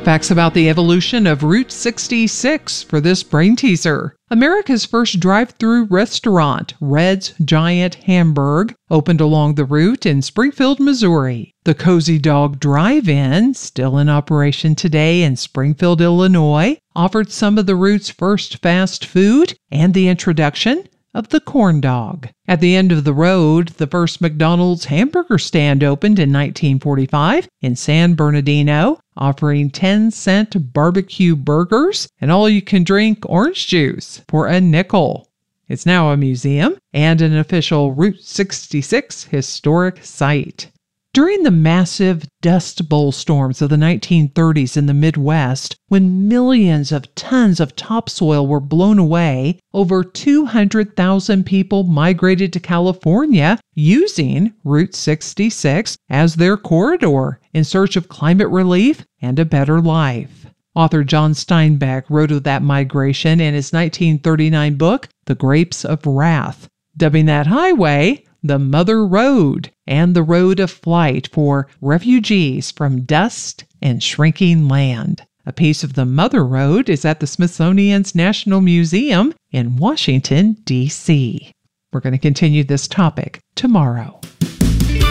Facts about the evolution of Route 66 for this brain teaser. America's first drive-through restaurant, Red's Giant Hamburg, opened along the route in Springfield, Missouri. The Cozy Dog Drive-In, still in operation today in Springfield, Illinois, offered some of the route's first fast food and the introduction of the corn dog. At the end of the road, the first McDonald's hamburger stand opened in 1945 in San Bernardino, offering 10-cent barbecue burgers and all-you-can-drink orange juice for a nickel. It's now a museum and an official Route 66 historic site. During the massive Dust Bowl storms of the 1930s in the Midwest, when millions of tons of topsoil were blown away, over 200,000 people migrated to California using Route 66 as their corridor in search of climate relief and a better life. Author John Steinbeck wrote of that migration in his 1939 book, The Grapes of Wrath, dubbing that highway the Mother Road and the road of flight for refugees from dust and shrinking land. A piece of the Mother Road is at the Smithsonian's National Museum in Washington, D.C. We're going to continue this topic tomorrow.